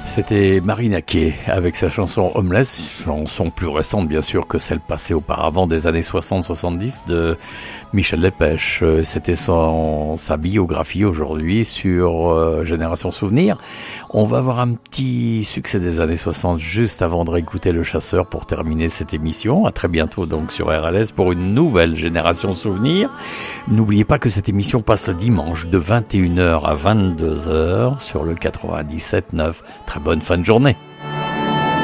C'était Marina Kaye avec sa chanson Homeless, chanson plus récente bien sûr que celle passée auparavant des années 60-70 de Michel Delpech. C'était sa biographie aujourd'hui sur Génération Souvenir. On va avoir un petit succès des années 60 juste avant de réécouter Le Chasseur pour terminer cette émission. À très bientôt donc sur RLS pour une nouvelle Génération Souvenir. N'oubliez pas que cette émission passe le dimanche de 21h à 22h sur le 97.9. Très bonne fin de journée.